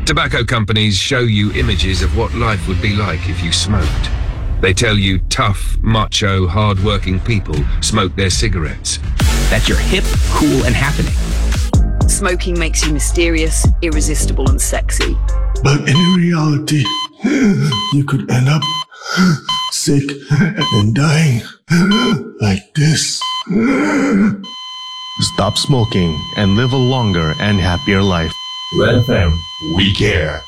Tobacco companies show you images of what life would be like if you smoked. They tell you tough, macho, hard-working people smoke their cigarettes. That you're hip, cool, and happening. Smoking makes you mysterious, irresistible, and sexy. But in reality, you could end up sick and dying like this. Stop smoking and live a longer and happier life. Red FM, we care.